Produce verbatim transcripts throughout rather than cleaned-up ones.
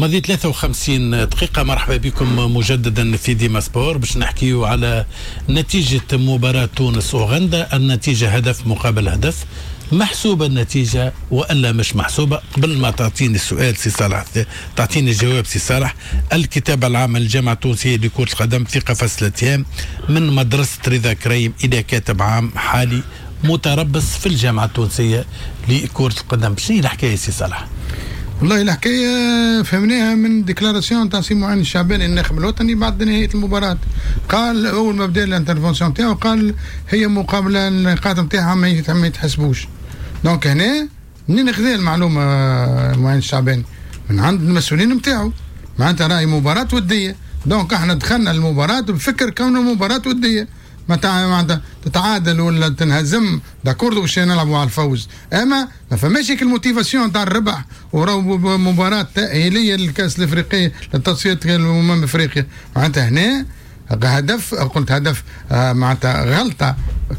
ماضي ثلاثة وخمسين دقيقة. مرحبا بكم مجددا في ديما سبور باش نحكيو على نتيجة مباراة تونس وغندا. النتيجة هدف مقابل هدف، محسوبة النتيجة وألا مش محسوبة؟ قبل ما تعطيني السؤال سي صالح، تعطيني الجواب سي صالح. الكتاب العام للجامعة التونسية لكرة القدم في قفص الاتهام من مدرسة رضا كريم إلى كاتب عام حالي متربص في الجامعة التونسية لكرة القدم. شنو الحكاية سي صالح؟ والله الحكاية فهمناها من ديكلاراسيون تاع سي معين الشعباني الناخب الوطني بعد نهاية المباراة. قال أول ما بدا الانترفونسيون تاعو قال هي مقابلة النقاط نتاعها ما يتحسبوش. دونك هنا منين خذا المعلومة معين الشعباني؟ من عند المسؤولين نتاعو، معناتها راهي مباراة ودية. دونك احنا دخلنا المباراة بفكر كونها مباراة ودية، معناتها تتعادل ولا تنهزم داكورد باش نلعبوا على الفوز، اما ما فماش هيك الموتيفاسيون تاع الربح وراو مباراة تأهيلية للكأس الافريقية لتصفية الأمم افريقيا. معناتها هنا هدف، قلت هدف آه معناتها غلطة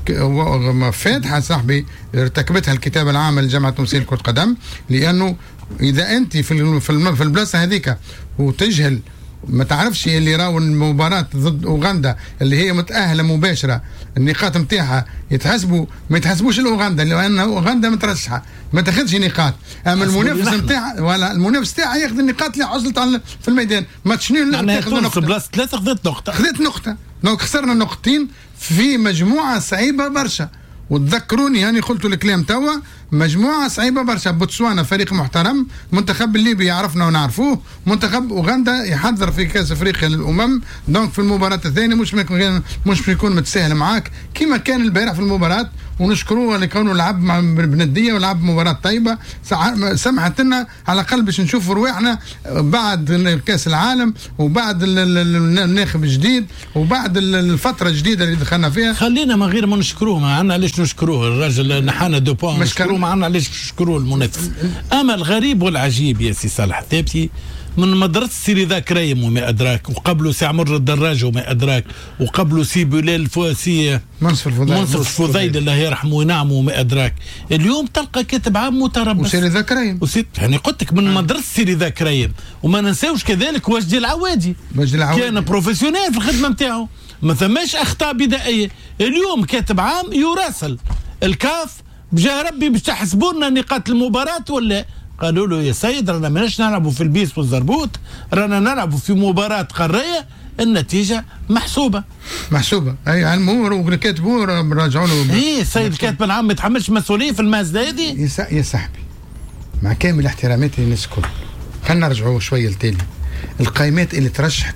فاتحة صاحبي ارتكبتها الكتاب العام للجامعة التونسية لكرة القدم، لأنه إذا أنت في في البلاصة هذيك وتجهل ما تعرفش اللي راهو المباراة ضد أوغندا اللي هي متأهلة مباشرة النقاط نتاعها يتحسبوا، ما يتحسبوش الأوغندا لأن أوغندا مترشحة ما تاخذش نقاط، أما المنافس نتاعها ولا المنافس تاعها ياخذ النقاط اللي حصلت على في الميدان. ما تشنيو تاخذ نقطة بلاصة ثلاثة خذت نقطة خذت نقطة دونك خسرنا نقطتين في مجموعة صعيبة برشا. وتذكروني هاني قلت الكلام توا، مجموعة صعيبة برشا. بوتسوانا فريق محترم، منتخب الليبي يعرفنا ونعرفوه، منتخب أوغندا يحضر في كأس أفريقيا للأمم. دونك في المباراة الثانية مش مش بيكون متساهل معاك كما كان البارح في المباراة، ونشكروه لكونه لعب مع بندية ولعب مباراة طيبة سمحت لنا على الأقل باش نشوفوا رواحنا بعد كأس العالم وبعد الناخب الجديد وبعد الفترة الجديدة اللي دخلنا فيها. خلينا من غير ما نشكروه، ما عنا علاش نشكروه الراجل نحانا دو بوان نشكروه، ما عنا علاش نشكروه المنافس. أما الغريب والعجيب يا سي صالح ثابتي من مدرسة سي رضا كريم وما أدراك، وقبله سي عمر الدراج وما أدراك، وقبله سي بلال فوسي منصف الفضيل منصف الفضيل الله يرحمه وينعمه وما أدراك. اليوم تلقى كاتب عام متربص وسي رضا كريم وسي يعني قلت لك من آه. مدرسة سي رضا كريم. وما ننساوش كذلك وجدي العوادي وجدي العوادي كان بروفيسيونيل في الخدمة نتاعو، ما ثماش أخطاء بدائية. اليوم كاتب عام يراسل الكاف بجاه ربي باش تحسبونا نقاط المباراة ولا؟ قالوا له يا سيد رانا ماناش نلعبوا في البيس والزربوط، رانا نلعبوا في مباراة قارية، النتيجة محسوبة محسوبة. اي علموا وكاتبوا راجعوا له. اي سيد الكاتب العام ما يتحملش مسؤولية في المازدة هذه. يا صاحبي مع كامل احتراماتي للناس الكل، خلينا نرجعوا شوية لتاني. القائمات اللي ترشحت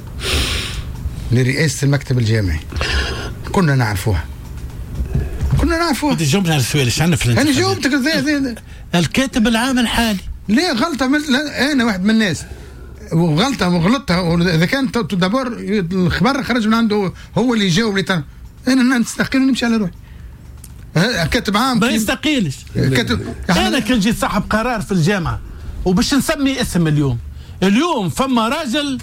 لرئاسة المكتب الجامعي كنا نعرفوها كنا نعرفوها. انت جاوبنا على السؤال ايش عندنا في الانتخابات؟ انا جاوبتك زي الكاتب العام الحالي. ليه غلطة؟ لا انا واحد من الناس وغلطة وغلطها، اذا كان دابور الخبر خرج من عنده هو اللي يجاوب لي. انا نستقيل ونمشي على روحي. كاتب عام ما يستقيلش. كاتب انا كان جيت صاحب قرار في الجامعة وباش نسمي اسم اليوم اليوم فما راجل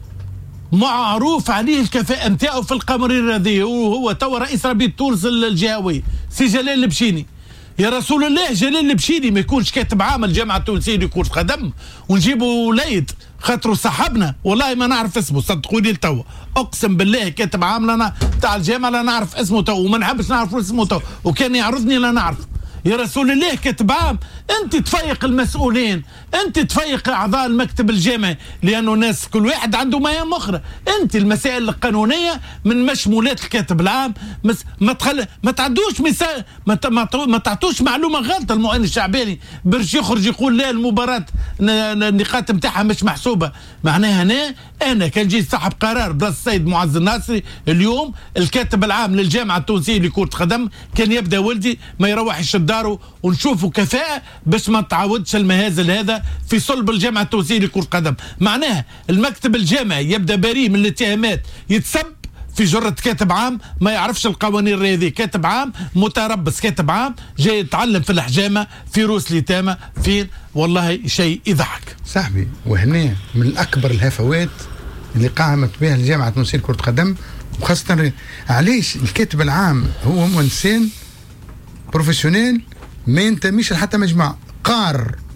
معروف عليه الكفاءة نتاعو في القمرير هذه، وهو توا رئيس ربيع تونس الجهوي سي جلال البشيني. يا رسول الله جلال البشيني ما يكونش كاتب عام الجامعة التونسية لكرة القدم ونجيبوا وليد خاطروا صاحبنا والله ما نعرف اسمه صدقوني لتوا اقسم بالله كاتب عام لنا تاع الجامعة لا نعرف اسمه تو وما نحبش نعرف اسمه تو وكان يعرضني لا نعرف. يا رسول الله كاتب عام انت تفيق المسؤولين، انت تفيق اعضاء المكتب الجامعي، لانه الناس كل واحد عنده مهام اخرى. انت المسائل القانونيه من مشمولات الكاتب العام مس ما تخل ما تعدوش مثال ما, ت... ما, ت... ما تعطوش معلومه غلطه. المعين الشعباني برش يخرج يقول لا المباراه النقاط نتاعها مش محسوبه. معناها هنا انا كان جيت صاحب قرار بلاص السيد معز الناصري اليوم الكاتب العام للجامعه التونسيه لكره القدم كان يبدا ولدي ما يروحش دارو ونشوفوا كفاءة باش ما تعاودش المهازل هذا في صلب الجامعة التونسية لكرة القدم. معناها المكتب الجامعي يبدأ بريء من الاتهامات يتسب في جرة كاتب عام ما يعرفش القوانين الرياضية، كاتب عام متربص، كاتب عام جاي يتعلم في الحجامة في روس اليتامى فين. والله شيء يضحك صاحبي. وهنا من أكبر الهفوات اللي قامت بها الجامعة التونسية لكرة القدم، وخاصة علاش الكاتب العام هو إنسان بروفيسيونيل ما ينتميش لحتى مجمع قار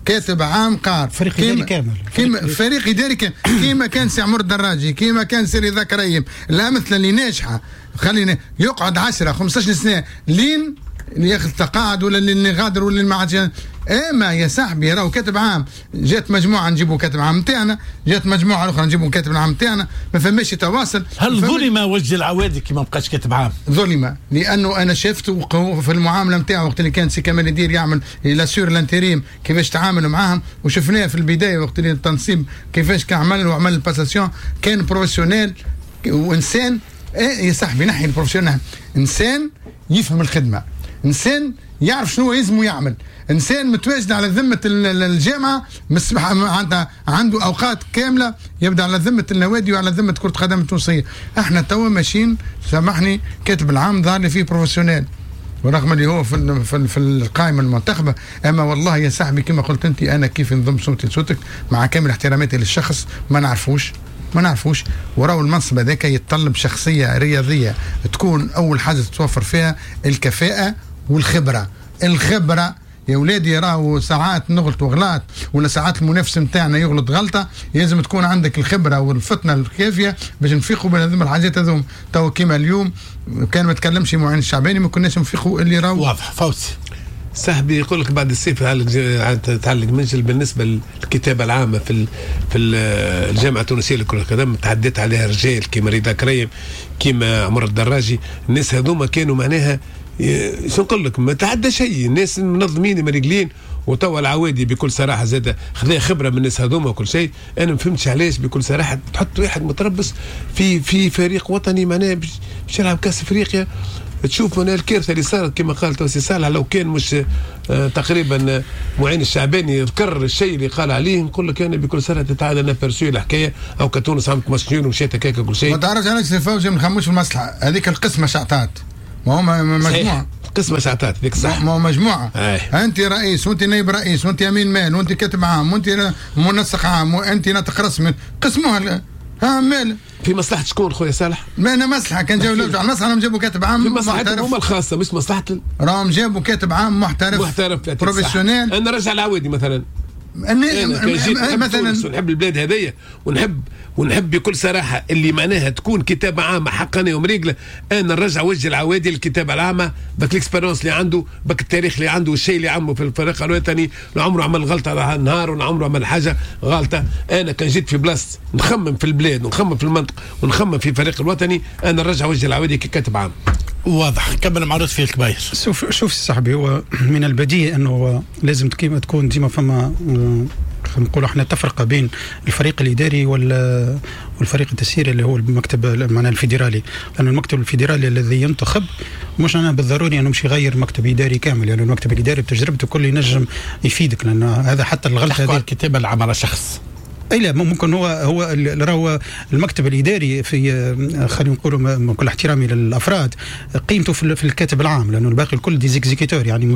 كاتب عام قار فريق إداري كامل كيما فريق إداري كامل كيما كان سي عمر الدراجي كيما كان سي رضا كريم الأمثلة اللي ناجحة خلينا يقعد عشرة خمسطاش سنة لين ياخذ تقاعد ولا اللي غادر ولا اللي ما عادش. اما يا صاحبي راهو كاتب عام جات مجموعه نجيبوا كاتب عام نتاعنا جات مجموعه اخرى نجيبوا كاتب العام نتاعنا ما فماش تواصل. هل ظلم وجه العوادي كي ما بقاش كاتب عام؟ ظلم لانه انا شفته في المعامله نتاعو وقت اللي كان سي كمال الدير يعمل لاسور الانتريم كيفاش تعامل معاهم وشفناه في البدايه وقت اللي التنصيب كيفاش كان عمل وعمل الباساسيون كان بروفيسيونيل وانسان. ايه يا صاحبي نحي البروفيسيونيل انسان يفهم الخدمه انسان يعرف شنو يلزمه يعمل انسان متواجد على ذمه الجامعه مسمح عنده اوقات كامله يبدا على ذمه النوادي وعلى ذمه كره قدم التونسيه. احنا توا ماشيين سامحني كاتب العام ظهر لي فيه بروفيسيونيل ورغم اللي هو في في, في القائمه المنتخبه. اما والله يا صاحبي كما قلت انت انا كيف نضم صوتي لصوتك مع كامل احتراماتي للشخص ما نعرفوش ما نعرفوش وراو المنصب هذاك يتطلب شخصيه رياضيه تكون اول حاجه تتوفر فيها الكفاءه والخبره. الخبره يا ولادي راهو ساعات نغلط وغلط ولا ساعات المنافس نتاعنا يغلط غلطه لازم تكون عندك الخبره والفطنه الكافيه باش نفيقوا بين هذوما الحاجات هذوما. تو كيما اليوم كان ما تكلمش معين الشعباني ما كناش نفيقوا اللي راهو واضح. فوزي صاحبي يقول لك بعد الصيف تعلق منجل بالنسبه للكتابه العامه في في الجامعه التونسيه لكره القدم تعديت عليها رجال كيما رضا كريم كيما عمر الدراجي. الناس هذوما كانوا معناها شو نقول لك ما تعدى شيء الناس منظمين مرجلين وتوا العوادي بكل صراحه زاد خذا خبره من الناس هذوما وكل شيء. انا ما فهمتش علاش بكل صراحه تحط واحد متربص في في فريق وطني معناه باش يلعب كاس افريقيا. تشوف من الكارثه اللي صارت كما قال توسي صالح لو كان مش آه تقريبا معين الشعباني يذكر الشيء اللي قال عليه نقول لك انا بكل سنه تتعادل انا بيرسوي الحكايه او كتونس عملت مسجون ومشيت هكاك كل شيء. ما تعرفش علاش فوزي ما نخموش المصلحه هذيك القسمه شعطات ما هو مجموعه قسمه شعطات هذيك صح ما هو مجموعه أيه. انت رئيس وانت نائب رئيس وانت امين مال وانت كاتب عام وانت منسق عام وانت ناطق رسمي قسموها ها مال في مصلحه شكون خويا صالح؟ ما انا مصلحه كان جاوا على المصلحه راهم جابوا كاتب عام في مصلحتهم هما الخاصه مش مصلحه راهم جابوا كاتب عام محترف محترف بروفيسيونيل. انا رجع العوادي مثلا أنا مثلا ونحب البلاد هذيا ونحب ونحب بكل صراحه اللي معناها تكون كتابه عامه حقانيه ومريقله. انا نرجع وجه العوادي للكتابه العامه بك الاكسبيرونس اللي عنده بك التاريخ اللي عنده والشيء اللي عمله في الفريق الوطني لا عمره عمل غلطه على النهار ولا عمره عمل حاجه غلطه. انا كان جيت في بلاصه نخمم في البلاد ونخمم في المنطقه ونخمم في الفريق الوطني انا نرجع وجه العوادي ككاتب عام. واضح. كمل معروض فيه الكباير. شوف شوف صاحبي هو من البديهي انه لازم كيما تكون ديما فما خلينا نقولوا احنا تفرقه بين الفريق الاداري والفريق التسييري اللي هو المكتب معناه الفيدرالي. لأن المكتب الفيدرالي الذي ينتخب مش انا بالضروري انه مش يغير مكتب اداري كامل. يعني المكتب الاداري بتجربته كل ينجم يفيدك لان هذا حتى الغلطه هذه الكتابه العامه على شخص اي لا ممكن هو هو راهو المكتب الاداري في خلينا نقولوا كل احترامي للافراد قيمته في الكاتب العام لانه الباقي الكل ديزيكزيكيتور يعني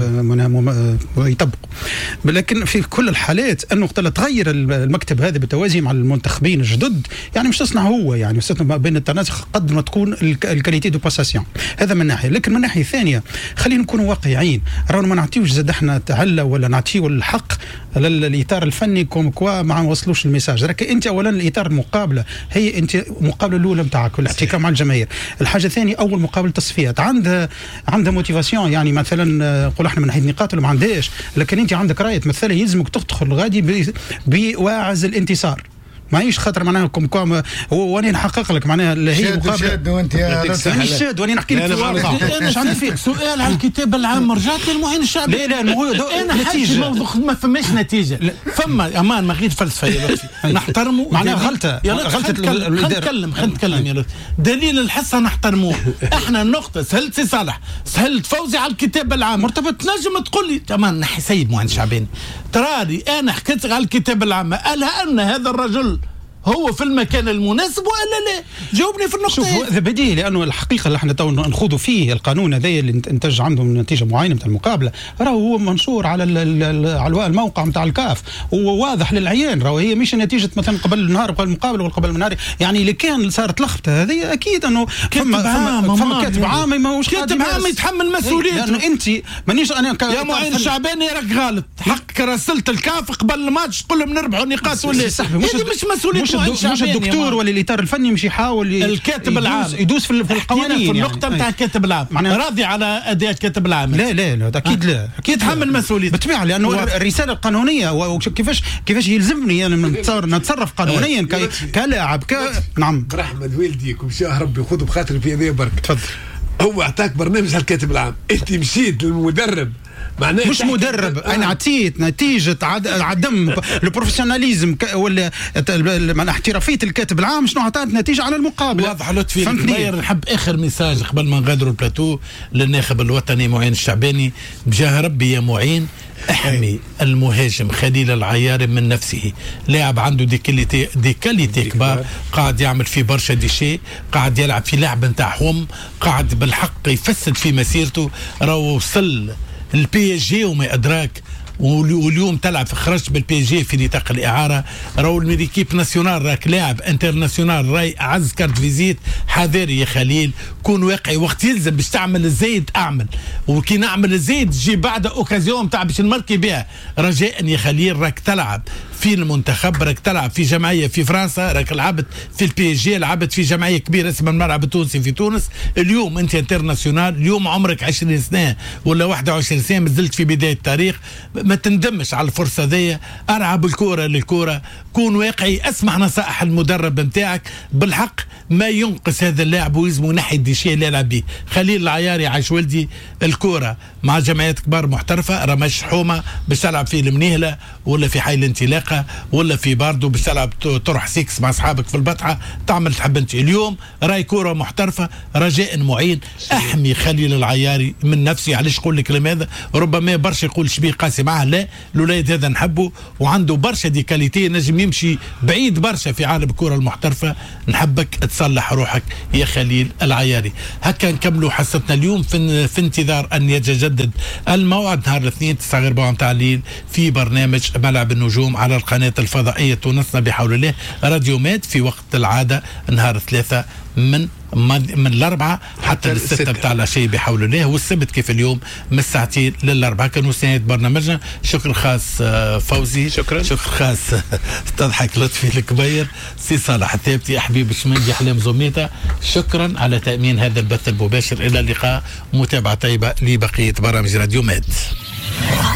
يطبقوا. لكن في كل الحالات انه تغير المكتب هذا بالتوازي مع المنتخبين الجدد يعني مش تصنع هو يعني ما بين التناسق قد ما تكون الكاليتي دو باساسيون. هذا من ناحيه. لكن من ناحيه ثانيه خلينا نكونوا واقعيين راهو ما نعطيوش زاد احنا تعلى ولا نعطيو الحق للاطار الفني كوم كوا ما وصلوش الميساج. راك انت اولا الاطار المقابله هي انت المقابله الاولى نتاعك والاحتكاك مع الجماهير. الحاجه الثانيه اول مقابله تصفيات عندها عندها موتيفاسيون يعني مثلا نقول احنا من ناحيه نقاط ما عندهاش. لكن انت عندك رايه تمثلها يلزمك تدخل غادي بواعز الانتصار ماهيش خاطر معناها كم كم هو واني نحقق لك معناها هي مقابله شاد وانت مش شاد واني نحكي لك انا مش عندي فيك سؤال على الكتاب العام رجعت للمعين الشعبي. لا لا هو انا نتيجه موضوع ما فماش نتيجه فما امان ما غير فلسفه يا لطفي نحترموا معناها غلطه غلطه خلينا نتكلم خلينا نتكلم يا لطفي دليل الحصه نحترموه. احنا النقطه سهلت سي صالح سهلت فوزي على الكتاب العام مرتبط تنجم تقول لي تمام نحي سيد معين شعباني تراني انا حكيت على الكتاب العام ألا ان هذا الرجل هو في المكان المناسب ولا لا؟ جاوبني في النقطة. شوف هذا بديهي لأنه الحقيقة اللي احنا تو نخوضوا فيه القانون هذا اللي انتج عندهم نتيجة معينة من المقابلة راهو هو منشور على على الموقع نتاع الكاف وواضح للعيان راهو هي مش نتيجة مثلا قبل النهار قبل المقابلة ولا قبل النهار يعني اللي كان صارت لخبطة هذه أكيد أنه فما فما, فما كاتب عام ماهوش كاتب عام يتحمل مسؤوليته. لأنه أنت مانيش أنا يا معين الشعباني راك غلط حقك راسلت الكاف قبل الماتش تقول لهم نربحوا نقاط ولا مش مش مسؤوليه مش, مش الدكتور ولا الاطار الفني مش يحاول الكاتب العام يدوس في القوانين في النقطه نتاع يعني. الكاتب العام راضي على اداء الكاتب العام؟ لا لا لا اكيد لا اكيد يتحمل مسؤوليته بالطبيعه لانه و... الرساله القانونيه وكيفاش كيفاش يلزمني انا نتصرف قانونيا ك... كلاعب ك... نعم رحمة والديك ومشاه ربي خذوا بخاطر في هذه برك. تفضل. هو اعطاك برنامج على الكاتب العام، انت مشيت للمدرب معناه مش مدرب آه. انا عطيت نتيجه عد... عدم البروفيسيوناليزم ك... ولا من احترافيه الكاتب العام شنو عطات نتيجه على المقابله. واضح لطفي الكبير. نحب اخر ميساج قبل ما نغادروا البلاتو للناخب الوطني معين الشعباني. بجاه ربي يا معين احمي المهاجم خليل العياري من نفسه. لاعب عنده دي كاليتي دي كاليتي كبار، قاعد يعمل في برشا ديشي، قاعد يلعب في لعب نتاعهم، قاعد بالحق يفسد في مسيرته. راهو وصل البي اس جي وما ادراك، واليوم تلعب في خرجت بالبي جي في نطاق الاعاره. راهو الميريكيب ناسيونال راك لاعب انترناسيونال راي اعز كارت فيزيت. حذاري يا خليل، كون واقعي وقت يلزم باش تعمل الزايد اعمل، وكي نعمل الزايد تجي بعد اوكازيون تاع باش نماركي بها. رجاء يا خليل راك تلعب في المنتخب، راك تلعب في جمعيه في فرنسا، راك لعبت في البي جي، لعبت في جمعيه كبيره اسمها الملعب التونسي في تونس. اليوم انت انترناسيونال، اليوم عمرك عشرين سنه ولا واحد وعشرين سنه، مازلت في بدايه التاريخ. ما تندمش على الفرصه ذي، العب الكوره للكوره، كون واقعي، اسمع نصائح المدرب نتاعك. بالحق ما ينقص هذا اللاعب ويلزمو نحي الديشيه اللي يلعب به. خليل العياري عايش ولدي الكوره مع جمعيات كبار محترفه، راه مش حومه باش تلعب في المنيهله ولا في حي الانطلاقه ولا في باردو باش تلعب تروح سيكس مع اصحابك في البطحه تعمل تحب انت. اليوم راي كوره محترفه. رجاء معين احمي خليل العياري من نفسي. علاش نقول الكلام هذا؟ ربما برشا يقول شبيه قاسي معاه، لا، الوليد هذا نحبه وعنده برشا دي كاليتي، نجم يمشي بعيد برشا في عالم الكره المحترفه. نحبك تصلح روحك يا خليل العياري. هكا نكملوا حصتنا اليوم في, في انتظار ان يتجدد الموعد نهار الاثنين تسعة غير ربع متاع الليل في برنامج ملعب النجوم على القناه الفضائيه تونسنا بحول الله راديو مات في وقت العاده نهار ثلاثة من من الاربعه حتى للسته بتاع العشيه بحول الله، والسبت كيف اليوم من الساعتين للاربعه. كانوا سنة برنامجنا. شكر خاص فوزي، شكرا شكر خاص تضحك لطفي الكبير، سي صالح الثابتي، حبيب الشمندي، احلام زميته. شكرا على تامين هذا البث المباشر. الى اللقاء، متابعه طيبه لبقيه برامج راديو مات.